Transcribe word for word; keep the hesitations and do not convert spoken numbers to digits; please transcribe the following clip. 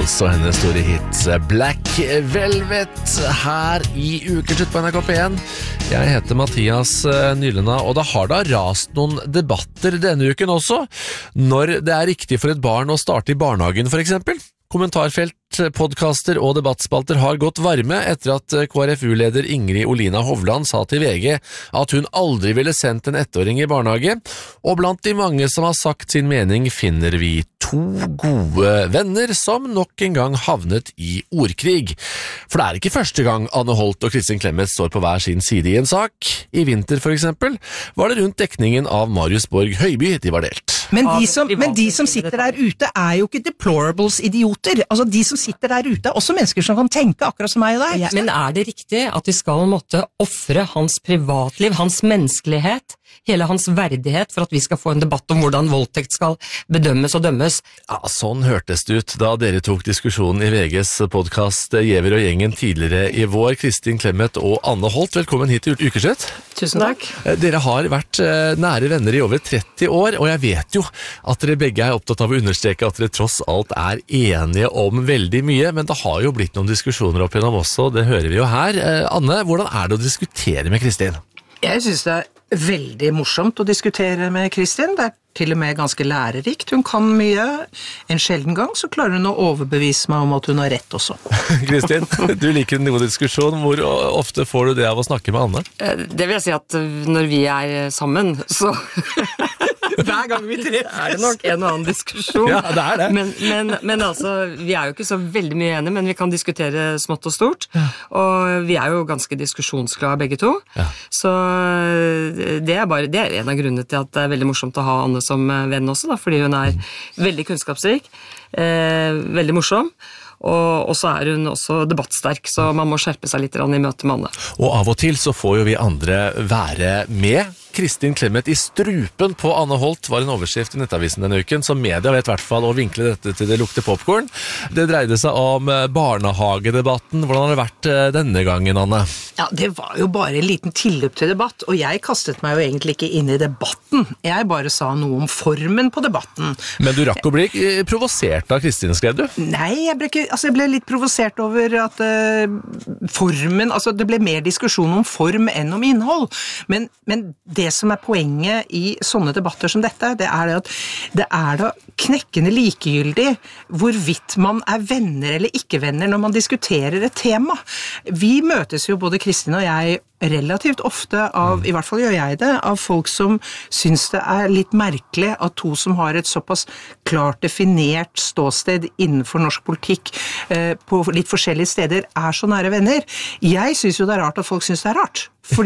Beatles og hennes store hit Black Velvet her i Ukeslutt på N R K P én. Jeg heter Mathias Nylenda, og da har det rast noen debatter denne uken også, når det er riktig for et barn å starte i barnehagen for eksempel. Kommentarfelt, podcaster og debattspalter har gått varme etter at K R F U-leder Ingrid Olina Hovland sa til V G at hun aldri ville sendt en ettåring i barnehage, og blant de mange som har sagt sin mening finner vi to gode venner som nok en gang havnet i ordkrig. For det er ikke første gang Anne Holt og Kristin Clemet står på hver sin side i en sak. I vinter for eksempel var det rundt dekningen av Marius Borg Høiby de var delt. Men de, som, men de som sitter der ute er jo ikke deplorables idioter. Altså de som sitter der ute er også mennesker som kan tenke akkurat som meg og deg. Men er det riktig at de skal måtte offre hans privatliv, hans menneskelighet, hele hans verdighet for at vi skal få en debatt om hvordan voldtekt skal bedømmes og dømmes? Ja, sånn hørtes det ut da dere tok diskusjonen i V G's podcast Giæver og gjengen tidligere i vår. Kristin Clemet og Anne Holt, velkommen hit til Ukeslutt. Tusen takk. Dere har vært nære venner i over tretti år, og jeg vet jo at dere begge er opptatt av å understreke at dere tross alt er enige om veldig mye, men det har jo blitt noen diskusjoner opp igjennom også, det hører vi jo her. Anne, hvordan er det å diskutere med Kristin? Jeg synes det er veldig morsomt å diskutere med Kristin. Det er til og med ganske lærerikt. Hun kan mye. En sjelden gang så klarer hun å overbevise meg om at hun har rett også. Kristin, du liker en god diskusjon. Hvor ofte får du det av å snakke med Anne? Det vil jeg si at når vi er sammen, så... Hver gang vi treffer er det nok en og annen diskusjon. Ja, det er det. Men, men, men altså, vi er jo ikke så veldig mye enige, men vi kan diskutere smått og stort. Ja. Og vi er jo ganske diskusjonsglade begge to. Ja. Så det er, bare, det er en av grunnene til at det er veldig morsomt å ha Anne som venn også, da, fordi hun er veldig kunnskapsrik, eh, veldig morsom. Og så er hun også debattsterk, så man må skjerpe seg litt i møte med Anne. Og av og til så får jo vi andre være med. Kristin Clemet i strupen på Anne Holt var en overskrift i Nettavisen denne uken, så media vet i hvert fall å vinkle dette til det lukter popcorn. Det dreide seg om barnehagedebatten. Hvordan har det vært denne gangen, Anne? Ja, det var jo bare en liten tilløp til debatt, og jeg kastet meg jo egentlig ikke inn i debatten. Jeg bare sa noe om formen på debatten. Men du rakk å bli provosert av Kristin, skrev du? Nei, jeg ble, ikke, altså jeg ble litt provosert over at uh, formen, altså det ble mer diskusjon om form enn om innhold. Men, men det som er poenget i sånne debatter som dette, det er det at det er da knekkende likegyldig hvorvidt man er venner eller ikke venner når man diskuterer et tema. Vi møtes jo, både Kristin og jeg, relativt ofte av, i hvert fall gjør jeg det, av folk som syns det er litt merkelig at to som har et såpass klart definert ståsted innenfor norsk politikk eh, på litt forskjellige steder er så nære venner. Jeg syns jo det er rart at folk syns det er rart. Fordi